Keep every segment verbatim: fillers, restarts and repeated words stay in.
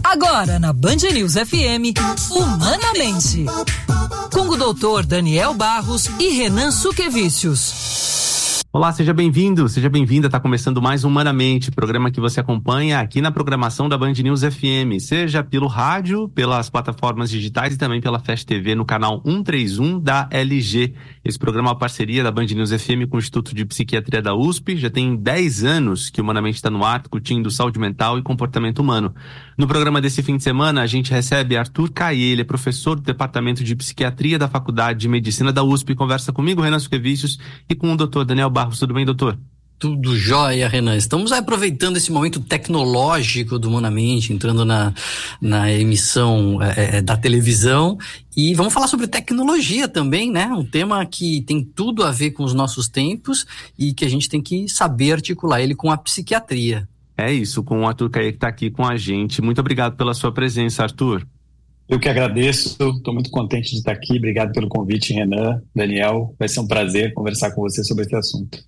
Agora na Band News F M, Humanamente, com o doutor Daniel Barros e Renan Suquevicius. Olá, seja bem-vindo, seja bem-vinda. Está começando mais Humanamente, programa que você acompanha aqui na programação da Band News F M, seja pelo rádio, pelas plataformas digitais e também pela Fast T V no canal cento e trinta e um da L G. Esse programa é uma parceria da Band News F M com o Instituto de Psiquiatria da U S P. Já tem dez anos que o Humanamente está no ar, discutindo saúde mental e comportamento humano. No programa desse fim de semana, a gente recebe Arthur Caê, ele é professor do Departamento de Psiquiatria da Faculdade de Medicina da U S P. Conversa comigo, Renan Suquevicius, e com o doutor Daniel Barros. Tudo bem, doutor? Tudo jóia, Renan. Estamos aproveitando esse momento tecnológico do Humanamente, entrando na, na emissão é, da televisão, e vamos falar sobre tecnologia também, né? Um tema que tem tudo a ver com os nossos tempos e que a gente tem que saber articular ele com a psiquiatria. É isso, com o Arthur Caê que está aqui com a gente. Muito obrigado pela sua presença, Arthur. Eu que agradeço, estou muito contente de estar aqui. Obrigado pelo convite, Renan, Daniel. Vai ser um prazer conversar com você sobre esse assunto.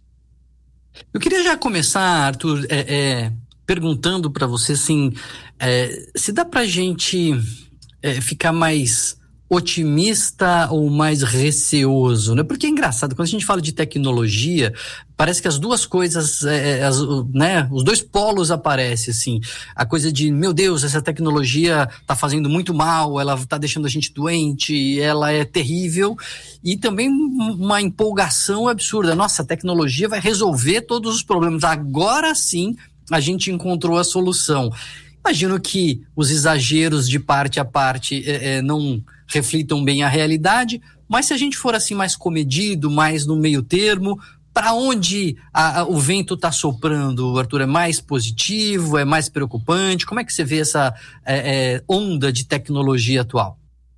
Eu queria já começar, Arthur, é, é, perguntando para você assim, é, se dá para a gente é, ficar mais otimista ou mais receoso, né? Porque é engraçado, quando a gente fala de tecnologia, parece que as duas coisas, é, as, né? Os dois polos aparecem, assim. A coisa de, meu Deus, essa tecnologia está fazendo muito mal, ela está deixando a gente doente, ela é terrível. E também uma empolgação absurda. Nossa, a tecnologia vai resolver todos os problemas. Agora sim a gente encontrou a solução. Imagino que os exageros de parte a parte é, é, não reflitam bem a realidade, mas se a gente for assim mais comedido, mais no meio termo, para onde a, a, o vento está soprando, Arthur? É mais positivo, é mais preocupante? Como é que você vê essa é, é, onda de tecnologia atual?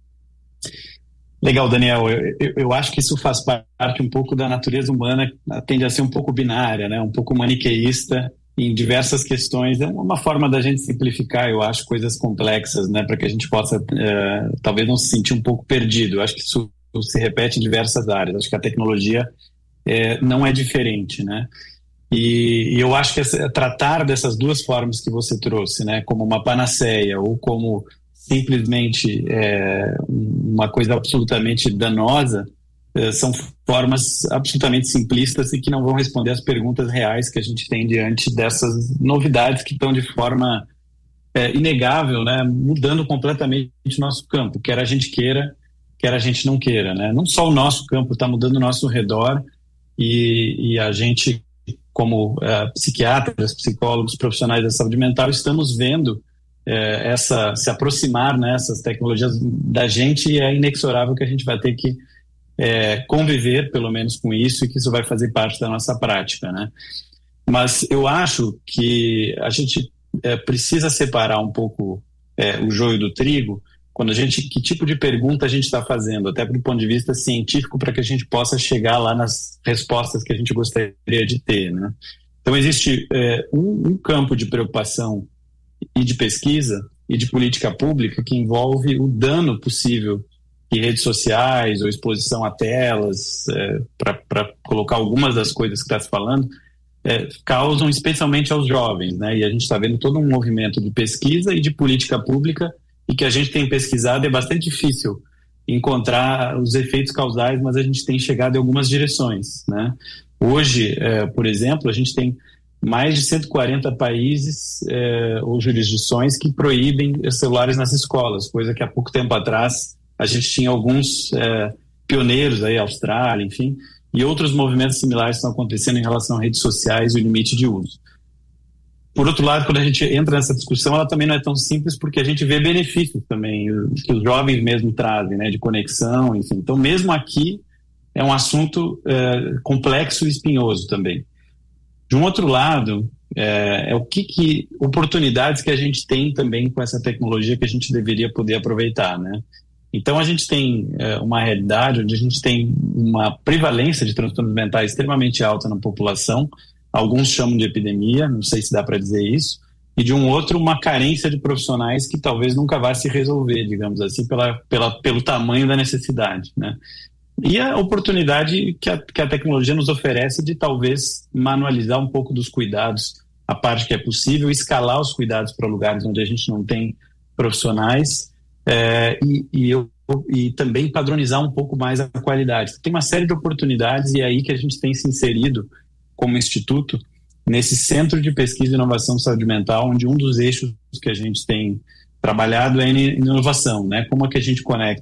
Legal, Daniel. Eu, eu, eu acho que isso faz parte um pouco da natureza humana, tende a ser um pouco binária, né? Um pouco maniqueísta em diversas questões. É uma forma da gente simplificar, eu acho, coisas complexas, né? Para que a gente possa, uh, talvez, não se sentir um pouco perdido. Eu acho que isso se repete em diversas áreas. Acho que a tecnologia é, não é diferente, né? E, e eu acho que essa, tratar dessas duas formas que você trouxe, né? Como uma panaceia ou como simplesmente é, uma coisa absolutamente danosa, é, são formas absolutamente simplistas e que não vão responder às perguntas reais que a gente tem diante dessas novidades que estão de forma é, inegável, né, mudando completamente o nosso campo, quer a gente queira, quer a gente não queira, né? Não só o nosso campo está mudando o nosso redor e, e a gente, como é, psiquiatras, psicólogos, profissionais da saúde mental, estamos vendo É, essa, se aproximar, né, essas tecnologias da gente, e é inexorável que a gente vai ter que é, conviver pelo menos com isso e que isso vai fazer parte da nossa prática, né? Mas eu acho que a gente é, precisa separar um pouco é, o joio do trigo quando a gente, que tipo de pergunta a gente está fazendo, até do ponto de vista científico, para que a gente possa chegar lá nas respostas que a gente gostaria de ter, né? Então existe é, um, um campo de preocupação e de pesquisa e de política pública que envolve o dano possível que redes sociais ou exposição a telas, é, para colocar algumas das coisas que está se falando, é, causam especialmente aos jovens, né? E a gente está vendo todo um movimento de pesquisa e de política pública, e que a gente tem pesquisado, é bastante difícil encontrar os efeitos causais, mas a gente tem chegado em algumas direções, né? Hoje, é, por exemplo, a gente tem mais de cento e quarenta países eh, ou jurisdições que proíbem celulares nas escolas, coisa que há pouco tempo atrás a gente tinha alguns eh, pioneiros, aí, Austrália, enfim, e outros movimentos similares estão acontecendo em relação a redes sociais e o limite de uso. Por outro lado, quando a gente entra nessa discussão, ela também não é tão simples, porque a gente vê benefícios também, que os jovens mesmo trazem, né, de conexão, enfim. Então, mesmo aqui, é um assunto eh, complexo e espinhoso também. De um outro lado, é, é o que, que oportunidades que a gente tem também com essa tecnologia que a gente deveria poder aproveitar, né? Então a gente tem é, uma realidade onde a gente tem uma prevalência de transtornos mentais extremamente alta na população, alguns chamam de epidemia, não sei se dá para dizer isso, e de um outro uma carência de profissionais que talvez nunca vá se resolver, digamos assim, pela, pela, pelo tamanho da necessidade, né? E a oportunidade que a, que a tecnologia nos oferece de talvez manualizar um pouco dos cuidados, a parte que é possível, escalar os cuidados para lugares onde a gente não tem profissionais é, e, e, eu, e também padronizar um pouco mais a qualidade. Tem uma série de oportunidades e é aí que a gente tem se inserido como instituto nesse centro de pesquisa e inovação em saúde mental, onde um dos eixos que a gente tem trabalhado é inovação, né? Como é que a gente conecta